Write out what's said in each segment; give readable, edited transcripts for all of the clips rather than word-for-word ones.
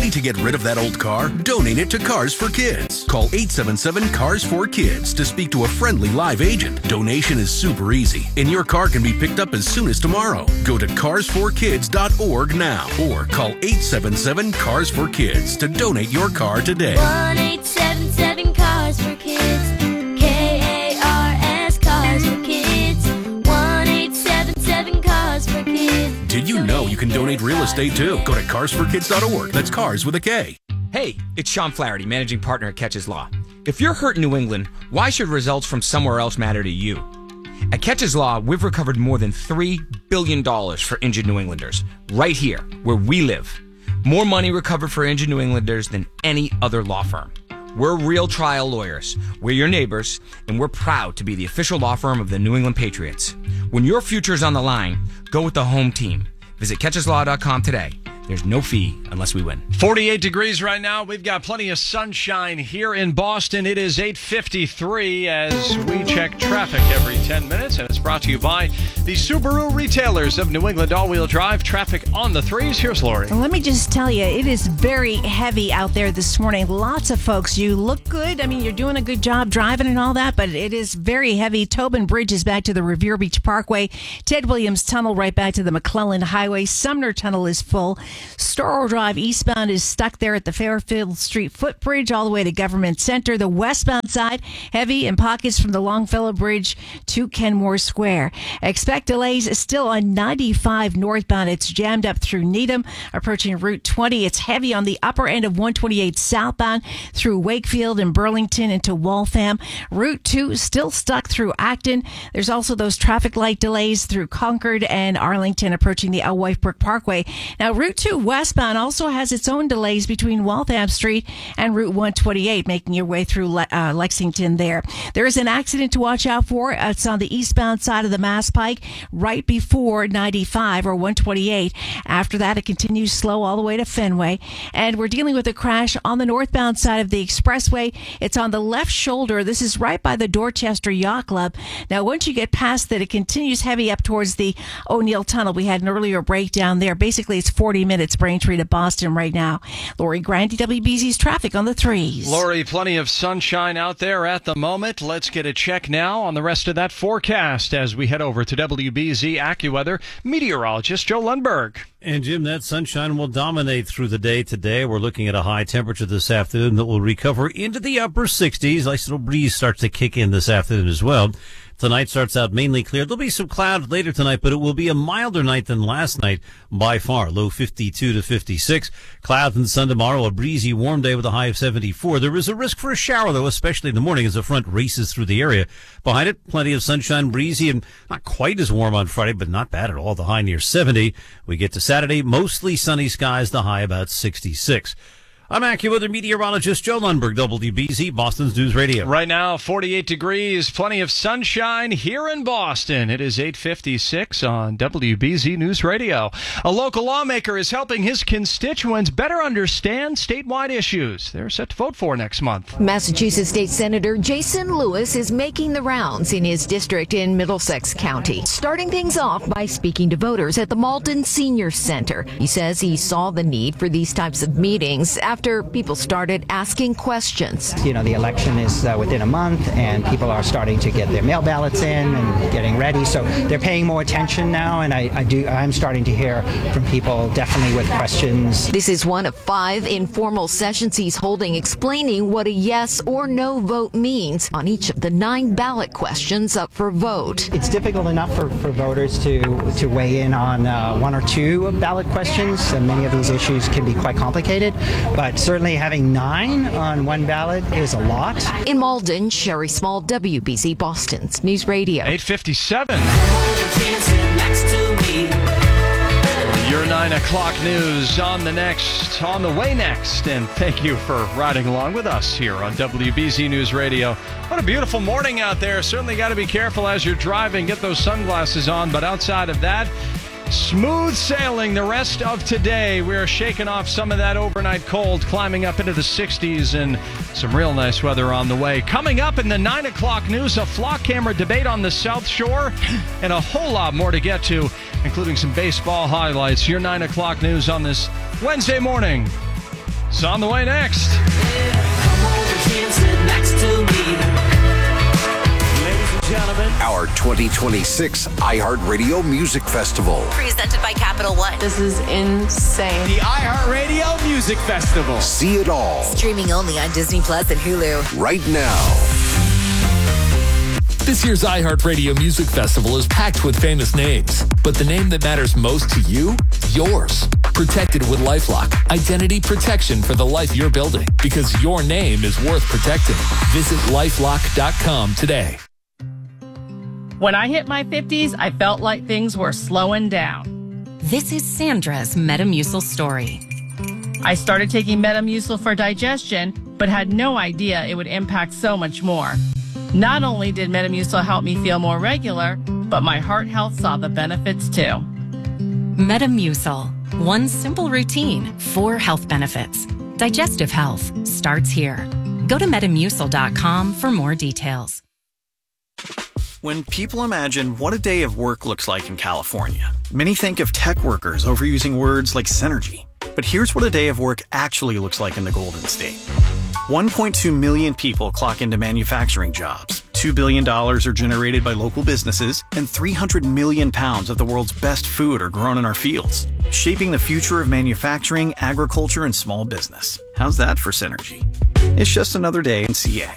Need to get rid of that old car? Donate it to Cars for Kids. Call 877-CARS4KIDS to speak to a friendly live agent. Donation is super easy, and your car can be picked up as soon as tomorrow. Go to carsforkids.org now or call 877-CARS4KIDS to donate your car today. 1-877-CARS-FOR-KIDS. KARS Cars for Kids. 1-877-CARS-FOR-KIDS. Did you know you can donate real estate too? Go to carsforkids.org. That's cars with a K. Hey, it's Sean Flaherty, managing partner at Catches Law. If you're hurt in New England, why should results from somewhere else matter to you? At Catches Law, we've recovered more than $3 billion for injured New Englanders, right here, where we live. More money recovered for injured New Englanders than any other law firm. We're real trial lawyers. We're your neighbors, and we're proud to be the official law firm of the New England Patriots. When your future is on the line, go with the home team. Visit catcheslaw.com today. There's no fee unless we win. 48 degrees right now. We've got plenty of sunshine here in Boston. It is 8:53 as we check traffic every 10 minutes, and it's brought to you by the Subaru retailers of New England all-wheel drive. Traffic on the threes. Here's Lori. Well, let me just tell you, it is very heavy out there this morning. Lots of folks. You look good. I mean, you're doing a good job driving and all that, but it is very heavy. Tobin Bridge is back to the Revere Beach Parkway. Ted Williams Tunnel right back to the McClellan Highway. Sumner Tunnel is full. Storrow Drive eastbound is stuck there at the Fairfield Street Footbridge all the way to Government Center. The westbound side, heavy in pockets from the Longfellow Bridge to Kenmore Square. Expect delays still on 95 northbound. It's jammed up through Needham, approaching Route 20. It's heavy on the upper end of 128 southbound through Wakefield and Burlington into Waltham. Route 2 still stuck through Acton. There's also those traffic light delays through Concord and Arlington approaching the Ellwife Brook Parkway. Now, Route 2 westbound also has its own delays between Waltham Street and Route 128, making your way through Lexington there. There is an accident to watch out for. It's on the eastbound side of the Mass Pike, right before 95 or 128. After that, it continues slow all the way to Fenway. And we're dealing with a crash on the northbound side of the expressway. It's on the left shoulder. This is right by the Dorchester Yacht Club. Now, once you get past that, it continues heavy up towards the O'Neill Tunnel. We had an earlier breakdown there. Basically, it's 40 minutes Braintree to Boston right now. Lori Grandi, WBZ's traffic on the threes. Lori, plenty of sunshine out there at the moment. Let's get a check now on the rest of that forecast as we head over to WBZ AccuWeather meteorologist Joe Lundberg. And, Jim, that sunshine will dominate through the day today. We're looking at a high temperature this afternoon that will recover into the upper 60s. Nice little breeze starts to kick in this afternoon as well. Tonight starts out mainly clear. There'll be some clouds later tonight, but it will be a milder night than last night by far. Low 52 to 56. Clouds and sun tomorrow. A breezy, warm day with a high of 74. There is a risk for a shower, though, especially in the morning as the front races through the area. Behind it, plenty of sunshine, breezy, and not quite as warm on Friday, but not bad at all. The high near 70. We get to Saturday, mostly sunny skies, the high about 66. I'm AccuWeather meteorologist Joe Lundberg, WBZ, Boston's News Radio. Right now, 48 degrees, plenty of sunshine here in Boston. It is 8:56 on WBZ News Radio. A local lawmaker is helping his constituents better understand statewide issues they're set to vote for next month. Massachusetts State Senator Jason Lewis is making the rounds in his district in Middlesex County, starting things off by speaking to voters at the Malden Senior Center. He says he saw the need for these types of meetings after people started asking questions. You know, the election is within a month, and people are starting to get their mail ballots in and getting ready, so they're paying more attention now, and I'm starting to hear from people definitely with questions. This is one of 5 informal sessions he's holding explaining what a yes or no vote means on each of the 9 ballot questions up for vote. It's difficult enough for voters to weigh in on 1 or 2 ballot questions, and many of these issues can be quite complicated, but certainly having 9 on 1 ballot is a lot. In Malden, Sherry Small, WBZ Boston's News Radio. 8:57. Your 9 o'clock news on the way next. And thank you for riding along with us here on WBZ News Radio. What a beautiful morning out there. Certainly got to be careful as you're driving. Get those sunglasses on. But outside of that, smooth sailing the rest of today. We're shaking off some of that overnight cold, climbing up into the 60s, and some real nice weather on the way. Coming up in the 9 o'clock news, a flock camera debate on the South Shore, and a whole lot more to get to, including some baseball highlights. Your 9 o'clock news on this Wednesday morning. It's on the way next. Our 2026 iHeartRadio Music Festival. Presented by Capital One. This is insane. The iHeartRadio Music Festival. See it all. Streaming only on Disney Plus and Hulu. Right now. This year's iHeartRadio Music Festival is packed with famous names. But the name that matters most to you? Yours. Protected with LifeLock. Identity protection for the life you're building. Because your name is worth protecting. Visit LifeLock.com today. When I hit my 50s, I felt like things were slowing down. This is Sandra's Metamucil story. I started taking Metamucil for digestion, but had no idea it would impact so much more. Not only did Metamucil help me feel more regular, but my heart health saw the benefits too. Metamucil. One simple routine, 4 health benefits. Digestive health starts here. Go to Metamucil.com for more details. When people imagine what a day of work looks like in California, many think of tech workers overusing words like synergy. But here's what a day of work actually looks like in the Golden State. 1.2 million people clock into manufacturing jobs. $2 billion are generated by local businesses, and 300 million pounds of the world's best food are grown in our fields, shaping the future of manufacturing, agriculture, and small business. How's that for synergy? It's just another day in CA.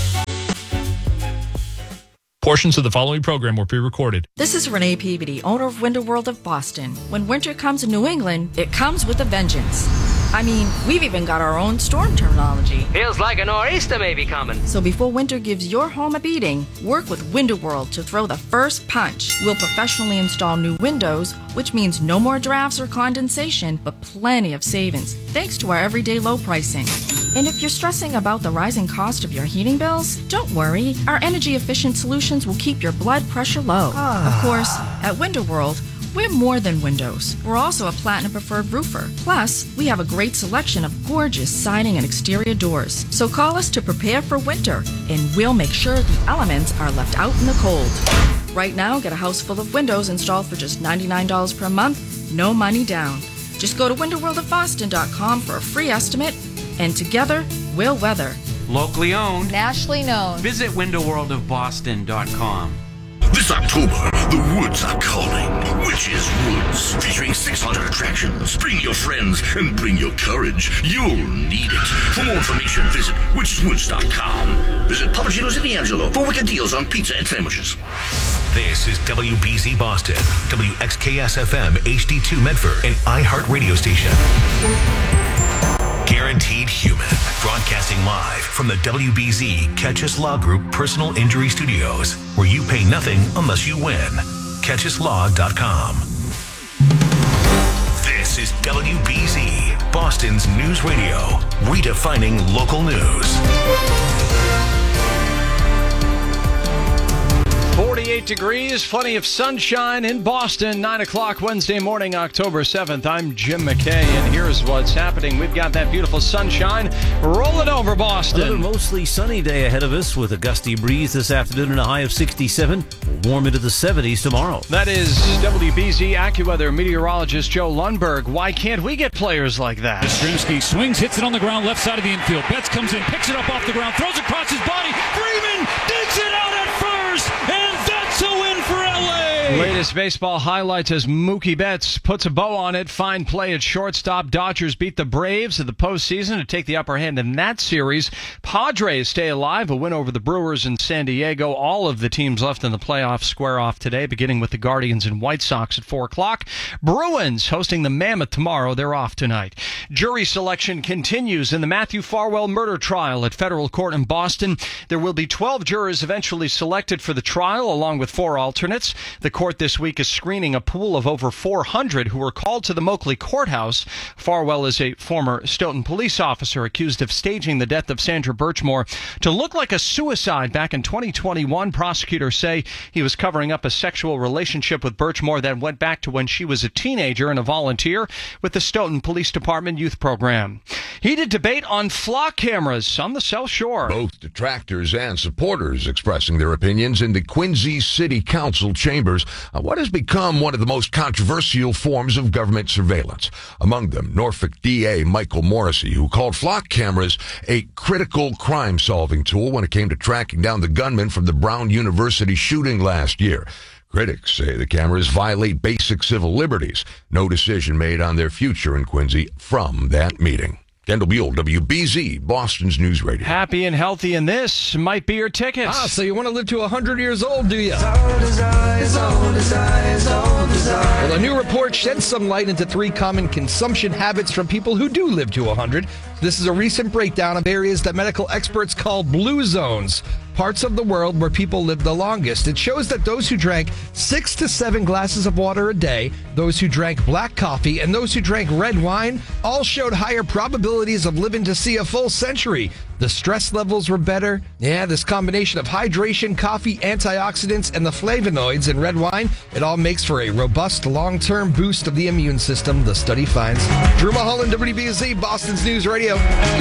Portions of the following program were pre-recorded. This is Renee Peabody, owner of Winter World of Boston. When winter comes to New England, it comes with a vengeance. I mean, we've even got our own storm terminology. Feels like a nor'easter may be coming. So before winter gives your home a beating, work with Winter World to throw the first punch. We'll professionally install new windows, which means no more drafts or condensation, but plenty of savings, thanks to our everyday low pricing. And if you're stressing about the rising cost of your heating bills, don't worry. Our energy-efficient solutions will keep your blood pressure low. Of course, at Winter World, we're more than windows. We're also a Platinum Preferred roofer. Plus, we have a great selection of gorgeous siding and exterior doors. So call us to prepare for winter, and we'll make sure the elements are left out in the cold. Right now, get a house full of windows installed for just $99 per month, no money down. Just go to winterworldofboston.com for a free estimate, and together, we'll weather. Locally owned. Nationally known. Visit winterworldofboston.com. This October, the woods are calling. Witches Woods, featuring 600 attractions. Bring your friends and bring your courage. You'll need it. For more information, visit witcheswoods.com. Visit Papagenos in D'Angelo for wicked deals on pizza and sandwiches. This is WBZ Boston, WXKS-FM HD2 Medford, and iHeart Radio Station. Guaranteed Human, broadcasting live from the WBZ Catchus Law Group Personal Injury Studios, where you pay nothing unless you win. CatchusLaw.com. This is WBZ, Boston's news radio, redefining local news. 48 degrees, plenty of sunshine in Boston. 9 o'clock Wednesday morning, October 7th. I'm Jim McKay, and here's what's happening. We've got that beautiful sunshine rolling over Boston. Another mostly sunny day ahead of us with a gusty breeze this afternoon and a high of 67. Warm into the 70s tomorrow. That is WBZ AccuWeather meteorologist Joe Lundberg. Why can't we get players like that? Yastrzemski swings, hits it on the ground, left side of the infield. Betts comes in, picks it up off the ground, throws across his body. Freeman digs it out at first, and that's a win for LA. Latest baseball highlights as Mookie Betts puts a bow on it. Fine play at shortstop. Dodgers beat the Braves in the postseason to take the upper hand in that series. Padres stay alive. A win over the Brewers in San Diego. All of the teams left in the playoffs square off today, beginning with the Guardians and White Sox at 4 o'clock. Bruins hosting the Mammoth tomorrow. They're off tonight. Jury selection continues in the Matthew Farwell murder trial at federal court in Boston. There will be 12 jurors eventually selected for the trial, along with 4 alternates. The court this week is screening a pool of over 400 who were called to the Moakley courthouse. Farwell is a former Stoughton police officer accused of staging the death of Sandra Birchmore to look like a suicide back in 2021. Prosecutors say he was covering up a sexual relationship with Birchmore that went back to when she was a teenager and a volunteer with the Stoughton Police Department youth program. Heated debate on flock cameras on the South Shore. Both detractors and supporters expressing their opinions in the Quincy City Council chambers on what has become one of the most controversial forms of government surveillance. Among them, Norfolk DA Michael Morrissey, who called flock cameras a critical crime-solving tool when it came to tracking down the gunman from the Brown University shooting last year. Critics say the cameras violate basic civil liberties. No decision made on their future in Quincy from that meeting. Kendall Buell, WBZ, Boston's News Radio. Happy and healthy, and this might be your ticket. So you want to live to 100 years old, do you? Well, a new report sheds some light into 3 common consumption habits from people who do live to 100. This is a recent breakdown of areas that medical experts call blue zones, parts of the world where people live the longest. It shows that those who drank 6 to 7 glasses of water a day, those who drank black coffee, and those who drank red wine all showed higher probabilities of living to see a full century. The stress levels were better. Yeah, this combination of hydration, coffee, antioxidants, and the flavonoids in red wine, it all makes for a robust long-term boost of the immune system, the study finds. Drew Mulholland, WBZ, Boston's News Radio.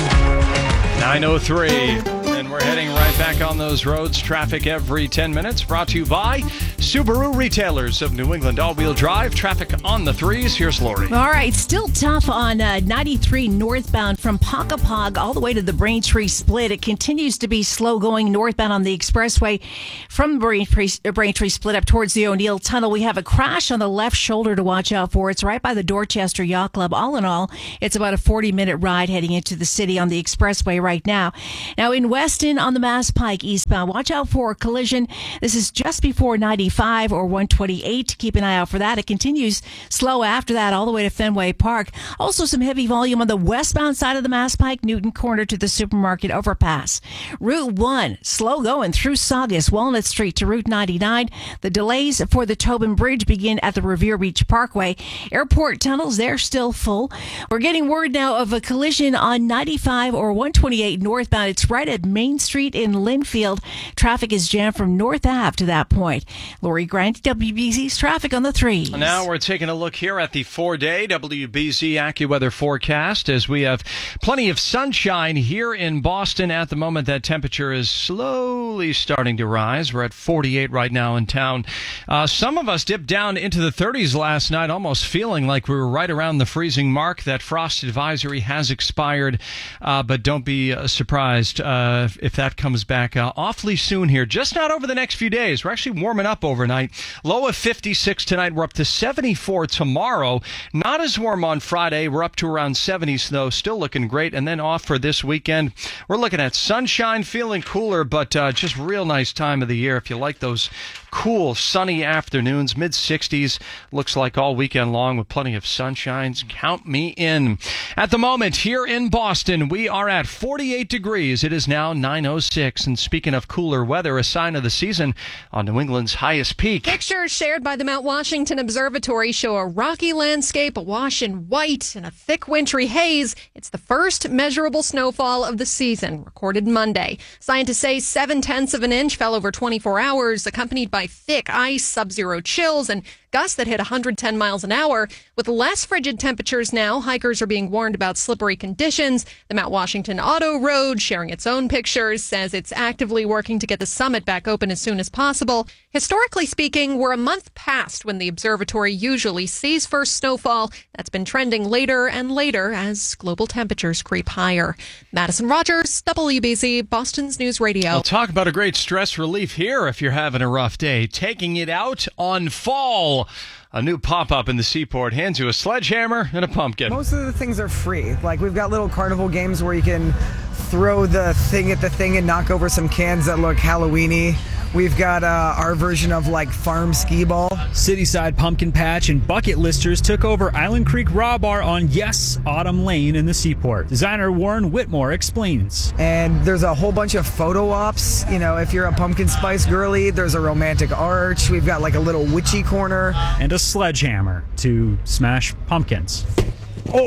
9:03. And we're heading right back on those roads. Traffic every 10 minutes. Brought to you by Subaru Retailers of New England. All-wheel drive. Traffic on the 3s. Here's Lori. All right. Still tough on 93 northbound from Ponkapog all the way to the Braintree Split. It continues to be slow going northbound on the expressway from Braintree Split up towards the O'Neill Tunnel. We have a crash on the left shoulder to watch out for. It's right by the Dorchester Yacht Club. All in all, it's about a 40-minute ride heading into the city on the expressway right now. Now in Weston on the Mass Pike eastbound, watch out for a collision. This is just before 95 or 128. Keep an eye out for that. It continues slow after that all the way to Fenway Park. Also some heavy volume on the westbound side of the Mass Pike, Newton Corner to the supermarket overpass. Route 1, slow going through Saugus, Walnut Street to Route 99. The delays for the Tobin Bridge begin at the Revere Beach Parkway. Airport tunnels, they're still full. We're getting word now of a collision on 95 or 128 northbound. It's right at Main Street in Linfield. Traffic is jammed from North Ave to that point. Lori Grant, WBZ's traffic on the 3s. Now we're taking a look here at the 4-day WBZ AccuWeather forecast as we have plenty of sunshine here in Boston at the moment. That temperature is slowly starting to rise. We're at 48 right now in town. Some of us dipped down into the 30s last night, almost feeling like we were right around the freezing mark. That frost advisory has expired, but don't be surprised if that comes back awfully soon here. Just not over the next few days. We're actually warming up overnight. Low of 56 tonight. We're up to 74 tomorrow. Not as warm on Friday. We're up to around 70s, though. Still looking great. And then off for this weekend. We're looking at sunshine, feeling cooler, but just real nice time of the year. If you like those cool, sunny afternoons, mid-60s. Looks like all weekend long with plenty of sunshines. Count me in. At the moment, here in Boston, we are at 48 degrees. It is now 9:06. And speaking of cooler weather, a sign of the season on New England's highest peak. Pictures shared by the Mount Washington Observatory show a rocky landscape awash in white and a thick wintry haze. It's the first measurable snowfall of the season, recorded Monday. Scientists say 0.7 of an inch fell over 24 hours, accompanied by thick ice, sub-zero chills, and gusts that hit 110 miles an hour. With less frigid temperatures now, hikers are being warned about slippery conditions. The Mount Washington Auto Road, sharing its own pictures, says it's actively working to get the summit back open as soon as possible. Historically speaking, we're a month past when the observatory usually sees first snowfall. That's been trending later and later as global temperatures creep higher. Madison Rogers, WBZ, Boston's News Radio. I'll talk about a great stress relief here if you're having a rough day. Taking it out on fall. A new pop-up in the Seaport hands you a sledgehammer and a pumpkin. Most of the things are free. Like, we've got little carnival games where you can throw the thing at the thing and knock over some cans that look Halloween-y. We've got our version of, like, farm skee ball. Cityside Pumpkin Patch and bucket listers took over Island Creek Raw Bar on Yes Autumn Lane in the Seaport. Designer Warren Whitmore explains. And there's a whole bunch of photo ops. You know, if you're a pumpkin spice girly, there's a romantic arch. We've got, like, a little witchy corner. And a sledgehammer to smash pumpkins. Oh!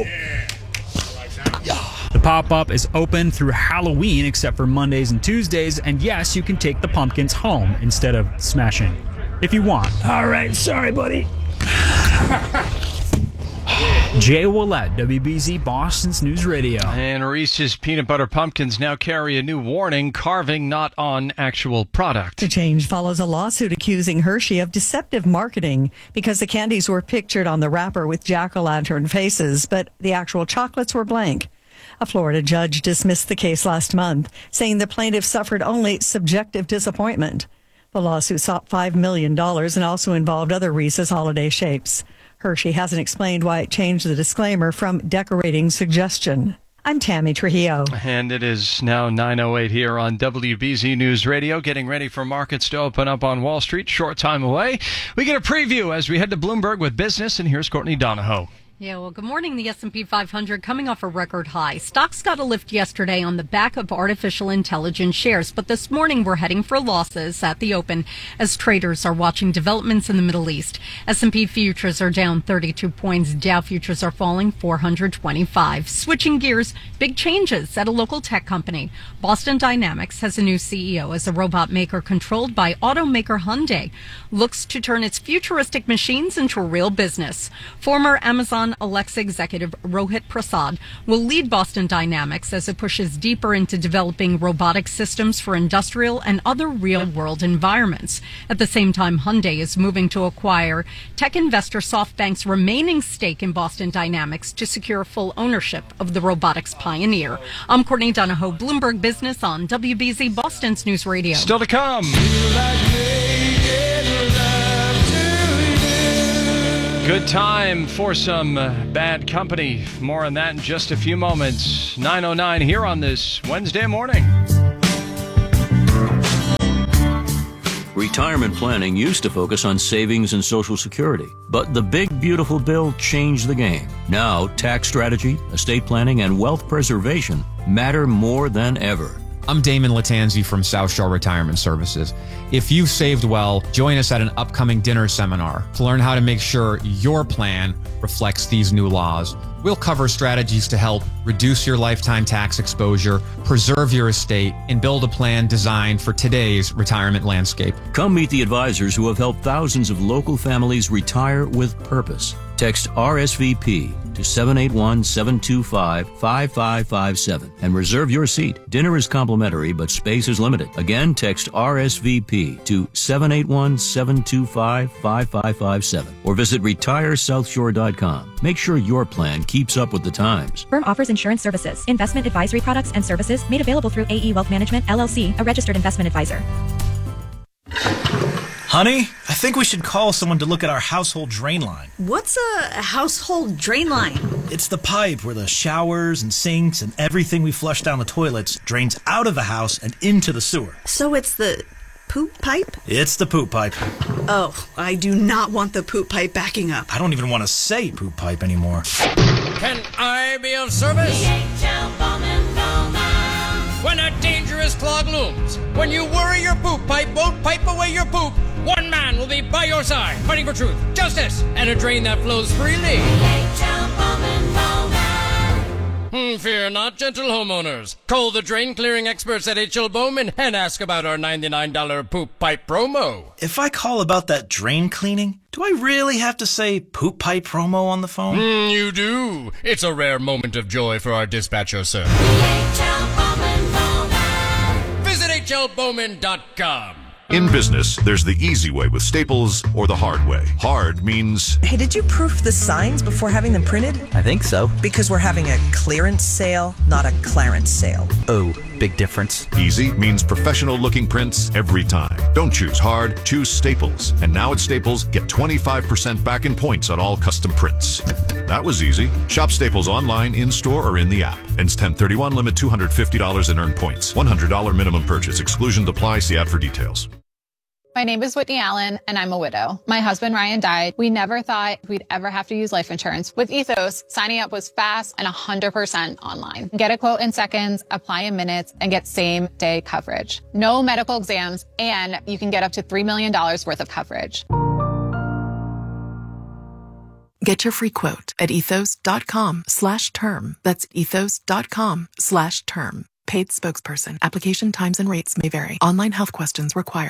The pop-up is open through Halloween except for Mondays and Tuesdays, and yes, you can take the pumpkins home instead of smashing, if you want. All right, sorry, buddy. Jay Willett, WBZ Boston's News Radio. And Reese's Peanut Butter Pumpkins now carry a new warning, carving not on actual product. The change follows a lawsuit accusing Hershey of deceptive marketing because the candies were pictured on the wrapper with jack-o'-lantern faces, but the actual chocolates were blank. A Florida judge dismissed the case last month, saying the plaintiff suffered only subjective disappointment. The lawsuit sought $5 million and also involved other Reese's holiday shapes. Hershey hasn't explained why it changed the disclaimer from decorating suggestion. I'm Tammy Trujillo. And it is now 9:08 here on WBZ News Radio, getting ready for markets to open up on Wall Street. Short time away. We get a preview as we head to Bloomberg with business, and here's Courtney Donahoe. Yeah, well, good morning. The S&P 500 coming off a record high. Stocks got a lift yesterday on the back of artificial intelligence shares, but this morning we're heading for losses at the open as traders are watching developments in the Middle East. S&P futures are down 32 points. Dow futures are falling 425. Switching gears, big changes at a local tech company. Boston Dynamics has a new CEO as a robot maker controlled by automaker Hyundai looks to turn its futuristic machines into a real business. Former Amazon Alexa executive Rohit Prasad will lead Boston Dynamics as it pushes deeper into developing robotic systems for industrial and other real-world environments. At the same time, Hyundai is moving to acquire tech investor SoftBank's remaining stake in Boston Dynamics to secure full ownership of the robotics pioneer. I'm Courtney Donahoe, Bloomberg Business on WBZ Boston's News Radio. Still to come. Good time for some bad company. More on that in just a few moments. 9:09 here on this Wednesday morning. Retirement planning used to focus on savings and Social Security, but the big beautiful bill changed the game. Now, tax strategy, estate planning, and wealth preservation matter more than ever. I'm Damon Latanzi from South Shore Retirement Services. If you've saved well, join us at an upcoming dinner seminar to learn how to make sure your plan reflects these new laws. We'll cover strategies to help reduce your lifetime tax exposure, preserve your estate, and build a plan designed for today's retirement landscape. Come meet the advisors who have helped thousands of local families retire with purpose. Text RSVP to 781-725-5557 and reserve your seat. Dinner is complimentary, but space is limited. Again, text RSVP to 781-725-5557 or visit retiresouthshore.com. Make sure your plan keeps up with the times. Firm offers insurance services, investment advisory products and services made available through AE Wealth Management, LLC, a registered investment advisor. Honey, I think we should call someone to look at our household drain line. What's a household drain line? It's the pipe where the showers and sinks and everything we flush down the toilets drains out of the house and into the sewer. So it's the poop pipe? It's the poop pipe. Oh, I do not want the poop pipe backing up. I don't even want to say poop pipe anymore. Can I be of service? When a dangerous clog looms, when you worry your poop pipe won't pipe away your poop, one man will be by your side, fighting for truth, justice, and a drain that flows freely. Fear not, gentle homeowners. Call the drain clearing experts at H.L. Bowman and ask about our $99 poop pipe promo. If I call about that drain cleaning, do I really have to say poop pipe promo on the phone? You do. It's a rare moment of joy for our dispatcher, sir. Visit hlbowman.com. In business, there's the easy way with Staples or the hard way. Hard means... Hey, did you proof the signs before having them printed? I think so. Because we're having a clearance sale, not a clarence sale. Oh, big difference. Easy means professional-looking prints every time. Don't choose hard, choose Staples. And now at Staples, get 25% back in points on all custom prints. That was easy. Shop Staples online, in-store, or in the app. Ends 10/31, limit $250 in earned points. $100 minimum purchase. Exclusions apply. See app for details. My name is Whitney Allen, and I'm a widow. My husband, Ryan, died. We never thought we'd ever have to use life insurance. With Ethos, signing up was fast and 100% online. Get a quote in seconds, apply in minutes, and get same-day coverage. No medical exams, and you can get up to $3 million worth of coverage. Get your free quote at ethos.com/term. That's ethos.com/term. Paid spokesperson. Application times and rates may vary. Online health questions required.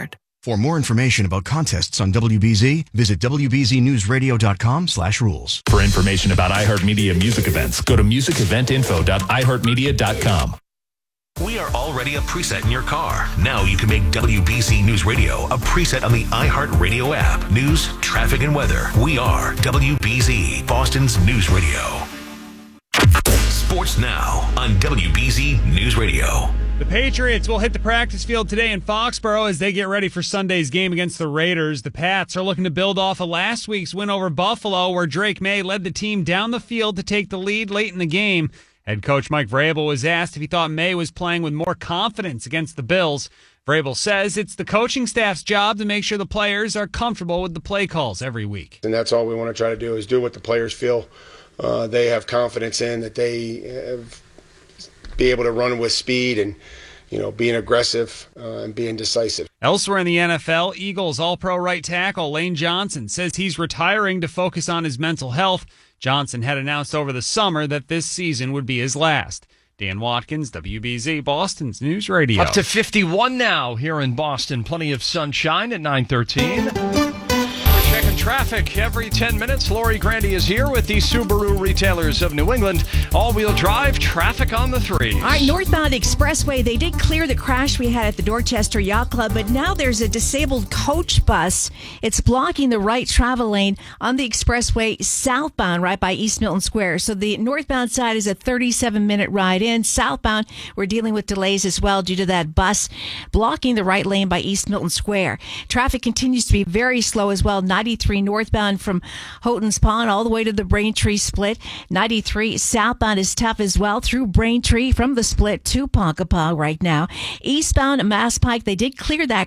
For more information about contests on WBZ, visit WBZNewsRadio.com/rules. For information about iHeartMedia music events, go to musiceventinfo.iHeartMedia.com. We are already a preset in your car. Now you can make WBZ News Radio a preset on the iHeartRadio app. News, traffic, and weather. We are WBZ, Boston's News Radio. Sports now on WBZ News Radio. The Patriots will hit the practice field today in Foxborough as they get ready for Sunday's game against the Raiders. The Pats are looking to build off of last week's win over Buffalo, where Drake May led the team down the field to take the lead late in the game. Head coach Mike Vrabel was asked if he thought May was playing with more confidence against the Bills. Vrabel says it's the coaching staff's job to make sure the players are comfortable with the play calls every week. And that's all we want to try to do is do what the players feel they have confidence in, that they be able to run with speed and, being aggressive and being decisive. Elsewhere in the NFL, Eagles All-Pro right tackle Lane Johnson says he's retiring to focus on his mental health. Johnson had announced over the summer that this season would be his last. Dan Watkins, WBZ, Boston's News Radio. Up to 51 now here in Boston. Plenty of sunshine at 9:13. Checking traffic every 10 minutes. Lori Grandy is here with the Subaru retailers of New England. All-wheel drive traffic on the 3s. All right, northbound expressway, they did clear the crash we had at the Dorchester Yacht Club, but now there's a disabled coach bus. It's blocking the right travel lane on the expressway southbound right by East Milton Square. So the northbound side is a 37-minute ride in. Southbound, we're dealing with delays as well due to that bus blocking the right lane by East Milton Square. Traffic continues to be very slow as well. 93 northbound from Houghton's Pond all the way to the Braintree split. 93 southbound is tough as well through Braintree from the split to Ponkapaw right now. Eastbound Mass Pike, they did clear that